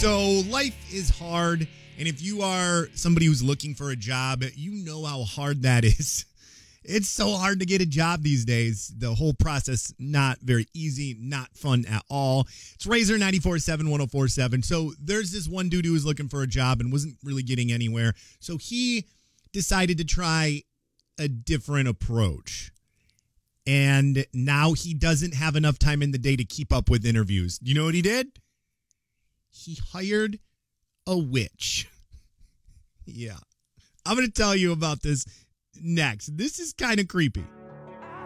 So life is hard, and if you are somebody who's looking for a job, you know how hard that is. It's so hard to get a job these days. The whole process, not very easy, not fun at all. It's Razor 94.7, 104.7. So there's this one dude who was looking for a job and wasn't really getting anywhere. So he decided to try a different approach. And now he doesn't have enough time in the day to keep up with interviews. You know what he did? He hired a witch. Yeah. I'm going to tell you about this next. This is kind of creepy.